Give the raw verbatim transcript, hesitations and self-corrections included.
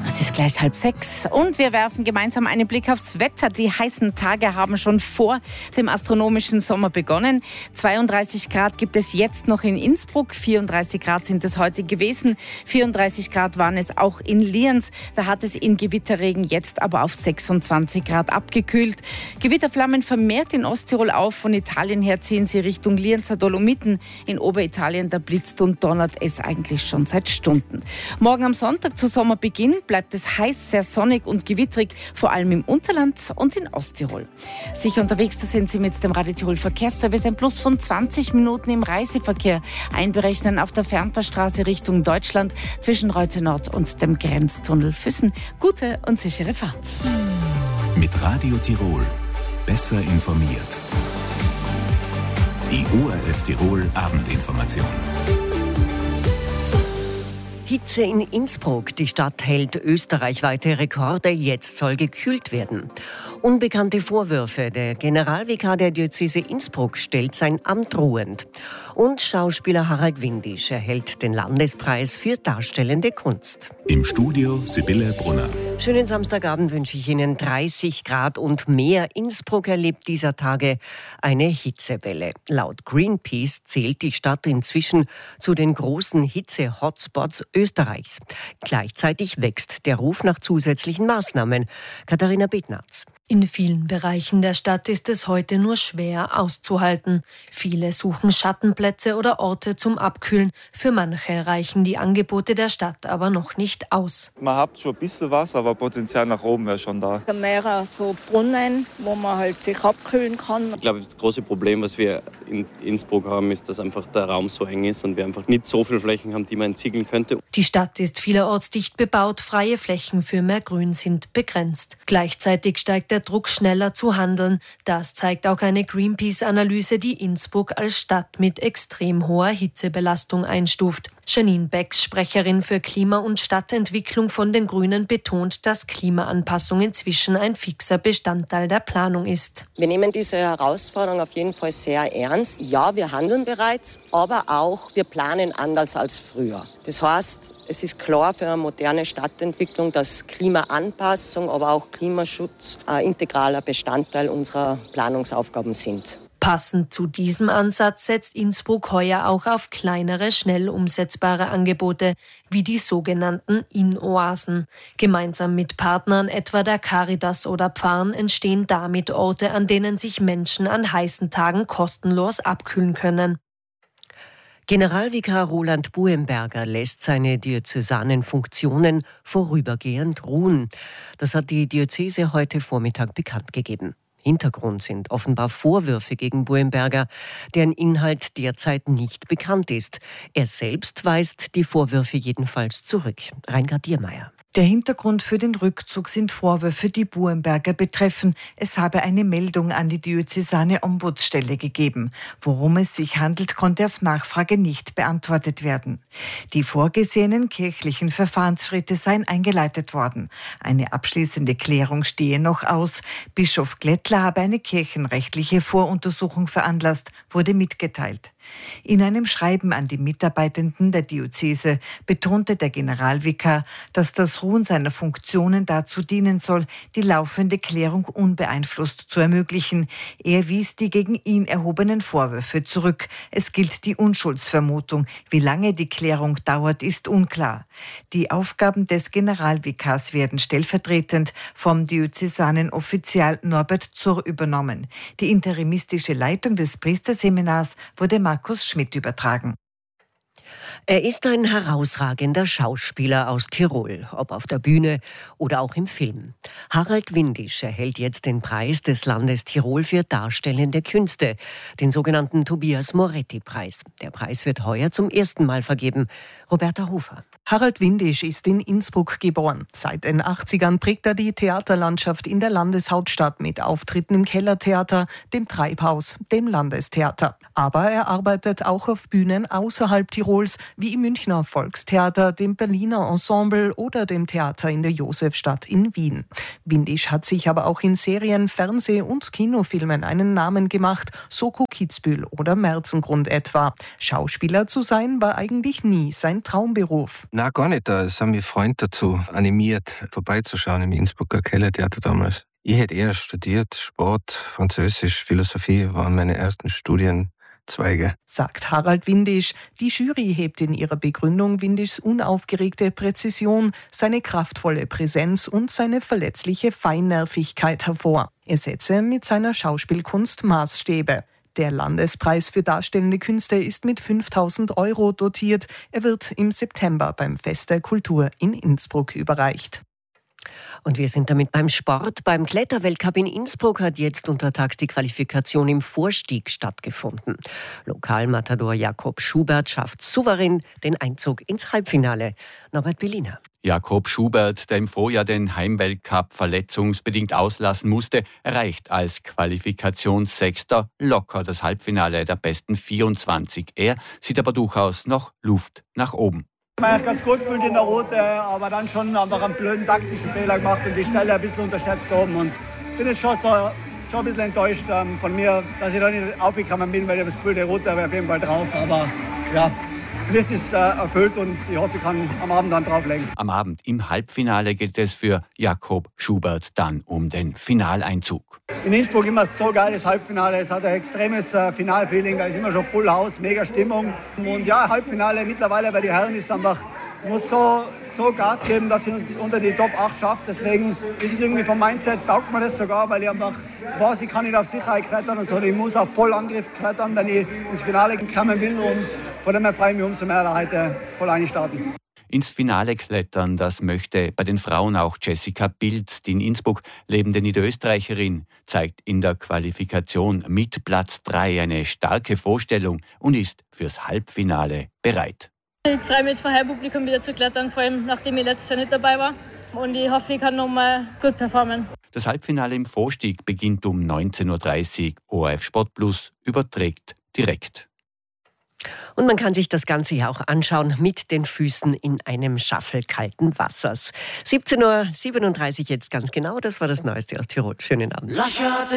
Es ist gleich halb sechs und wir werfen gemeinsam einen Blick aufs Wetter. Die heißen Tage haben schon vor dem astronomischen Sommer begonnen. zweiunddreißig Grad gibt es jetzt noch in Innsbruck, vierunddreißig Grad sind es heute gewesen, vierunddreißig Grad waren es auch in Lienz. Da hat es in Gewitterregen jetzt aber auf sechsundzwanzig Grad abgekühlt. Gewitterflammen vermehrt in Osttirol auf. Von Italien her ziehen sie Richtung Lienzer Dolomiten. In Oberitalien, da blitzt und donnert es eigentlich schon seit Stunden. Morgen am Sonntag zu Sommerbeginn bleibt es heiß, sehr sonnig und gewitterig, vor allem im Unterland und in Osttirol. Sicher unterwegs, da sind Sie mit dem Radio Tirol Verkehrsservice. Ein Plus von zwanzig Minuten im Reiseverkehr einberechnen auf der Fernpassstraße Richtung Deutschland zwischen Reute Nord und dem Grenztunnel Füssen. Gute und sichere Fahrt. Mit Radio Tirol besser informiert. Die O R F Tirol Abendinformation. Hitze in Innsbruck. Die Stadt hält österreichweite Rekorde. Jetzt soll gekühlt werden. Unbekannte Vorwürfe. Der Generalvikar der Diözese Innsbruck stellt sein Amt ruhend. Und Schauspieler Harald Windisch erhält den Landespreis für darstellende Kunst. Im Studio Sibylle Brunner. Schönen Samstagabend wünsche ich Ihnen. dreißig Grad und mehr. Innsbruck erlebt dieser Tage eine Hitzewelle. Laut Greenpeace zählt die Stadt inzwischen zu den großen Hitze-Hotspots Österreichs. Gleichzeitig wächst der Ruf nach zusätzlichen Maßnahmen. Katharina Bednarz. In vielen Bereichen der Stadt ist es heute nur schwer auszuhalten. Viele suchen Schattenplätze oder Orte zum Abkühlen. Für manche reichen die Angebote der Stadt aber noch nicht aus. Man hat schon ein bisschen was, aber Potenzial nach oben wäre schon da. Mehr so Brunnen, wo man halt sich abkühlen kann. Ich glaube, das große Problem, was wir in Innsbruck haben, ist, dass einfach der Raum so eng ist und wir einfach nicht so viele Flächen haben, die man entziegeln könnte. Die Stadt ist vielerorts dicht bebaut. Freie Flächen für mehr Grün sind begrenzt. Gleichzeitig steigt der Druck, schneller zu handeln. Das zeigt auch eine Greenpeace-Analyse, die Innsbruck als Stadt mit extrem hoher Hitzebelastung einstuft. Janine Becks, Sprecherin für Klima- und Stadtentwicklung von den Grünen, betont, dass Klimaanpassung inzwischen ein fixer Bestandteil der Planung ist. Wir nehmen diese Herausforderung auf jeden Fall sehr ernst. Ja, wir handeln bereits, aber auch wir planen anders als früher. Das heißt, es ist klar für eine moderne Stadtentwicklung, dass Klimaanpassung, aber auch Klimaschutz ein integraler Bestandteil unserer Planungsaufgaben sind. Passend zu diesem Ansatz setzt Innsbruck heuer auch auf kleinere, schnell umsetzbare Angebote, wie die sogenannten Inn-Oasen. Gemeinsam mit Partnern, etwa der Caritas oder Pfarren, entstehen damit Orte, an denen sich Menschen an heißen Tagen kostenlos abkühlen können. Generalvikar Roland Buemberger lässt seine diözesanen Funktionen vorübergehend ruhen. Das hat die Diözese heute Vormittag bekannt gegeben. Hintergrund sind offenbar Vorwürfe gegen Buemberger, deren Inhalt derzeit nicht bekannt ist. Er selbst weist die Vorwürfe jedenfalls zurück. Reingard Diermeier. Der Hintergrund für den Rückzug sind Vorwürfe, die Buemberger betreffen. Es habe eine Meldung an die diözesane Ombudsstelle gegeben. Worum es sich handelt, konnte auf Nachfrage nicht beantwortet werden. Die vorgesehenen kirchlichen Verfahrensschritte seien eingeleitet worden. Eine abschließende Klärung stehe noch aus. Bischof Glättler habe eine kirchenrechtliche Voruntersuchung veranlasst, wurde mitgeteilt. In einem Schreiben an die Mitarbeitenden der Diözese betonte der Generalvikar, dass das Ruhen seiner Funktionen dazu dienen soll, die laufende Klärung unbeeinflusst zu ermöglichen. Er wies die gegen ihn erhobenen Vorwürfe zurück. Es gilt die Unschuldsvermutung. Wie lange die Klärung dauert, ist unklar. Die Aufgaben des Generalvikars werden stellvertretend vom diözesanen Offizial Norbert Zurr übernommen. Die interimistische Leitung des Priesterseminars wurde Markus Schmidt übertragen. Er ist ein herausragender Schauspieler aus Tirol, ob auf der Bühne oder auch im Film. Harald Windisch erhält jetzt den Preis des Landes Tirol für darstellende Künste, den sogenannten Tobias Moretti-Preis. Der Preis wird heuer zum ersten Mal vergeben. Roberta Hofer. Harald Windisch ist in Innsbruck geboren. Seit den achtzigern prägt er die Theaterlandschaft in der Landeshauptstadt mit Auftritten im Kellertheater, dem Treibhaus, dem Landestheater. Aber er arbeitet auch auf Bühnen außerhalb Tirols, wie im Münchner Volkstheater, dem Berliner Ensemble oder dem Theater in der Josefstadt in Wien. Windisch hat sich aber auch in Serien, Fernseh- und Kinofilmen einen Namen gemacht, Soko Kitzbühel oder Merzengrund etwa. Schauspieler zu sein war eigentlich nie sein Traumberuf. Nein, gar nicht. Es haben mich Freunde dazu animiert, vorbeizuschauen im Innsbrucker Kellertheater damals. Ich hätte eher studiert, Sport, Französisch, Philosophie waren meine ersten Studienzweige. Sagt Harald Windisch. Die Jury hebt in ihrer Begründung Windischs unaufgeregte Präzision, seine kraftvolle Präsenz und seine verletzliche Feinnervigkeit hervor. Er setze mit seiner Schauspielkunst Maßstäbe. Der Landespreis für darstellende Künste ist mit fünftausend Euro dotiert. Er wird im September beim Fest der Kultur in Innsbruck überreicht. Und wir sind damit beim Sport. Beim Kletterweltcup in Innsbruck hat jetzt untertags die Qualifikation im Vorstieg stattgefunden. Lokalmatador Jakob Schubert schafft souverän den Einzug ins Halbfinale. Norbert Berliner. Jakob Schubert, der im Vorjahr den Heimweltcup verletzungsbedingt auslassen musste, erreicht als Qualifikationssechster locker das Halbfinale der besten vierundzwanzig. Er sieht aber durchaus noch Luft nach oben. Ich habe mich ganz gut gefühlt in der Route, aber dann schon einfach einen blöden taktischen Fehler gemacht und die Stelle ein bisschen unterschätzt oben. Und bin jetzt schon, so, schon ein bisschen enttäuscht ähm, von mir, dass ich da nicht aufgekommen bin, weil ich habe das Gefühl, die Route wäre auf jeden Fall drauf. Aber ja, vielleicht ist es äh, erfüllt und ich hoffe, ich kann am Abend dann drauflegen. Am Abend im Halbfinale geht es für Jakob Schubert dann um den Finaleinzug. In Innsbruck immer so geiles Halbfinale. Es hat ein extremes äh, Finalfeeling. Da ist immer schon Full House, mega Stimmung. Und ja, Halbfinale mittlerweile bei den Herren ist einfach, muss so, so Gas geben, dass sie uns unter die Top acht schafft. Deswegen ist es irgendwie vom Mindset, taugt mir das sogar, weil ich einfach weiß, ich kann nicht auf Sicherheit klettern und so. Ich muss auf Vollangriff klettern, wenn ich ins Finale kommen will. Und von dem her freue ich mich umso mehr, da heute voll einstarten. Ins Finale klettern, das möchte bei den Frauen auch Jessica Bild. Die in Innsbruck lebende Niederösterreicherin zeigt in der Qualifikation mit Platz drei eine starke Vorstellung und ist fürs Halbfinale bereit. Ich freue mich jetzt vor Heimpublikum wieder zu klettern, vor allem nachdem ich letztes Jahr nicht dabei war. Und ich hoffe, ich kann nochmal gut performen. Das Halbfinale im Vorstieg beginnt um neunzehn Uhr dreißig. O R F Sport Plus überträgt direkt. Und man kann sich das Ganze ja auch anschauen mit den Füßen in einem Schaffel kalten Wassers. siebzehn Uhr siebenunddreißig jetzt ganz genau. Das war das Neueste aus Tirol. Schönen Abend.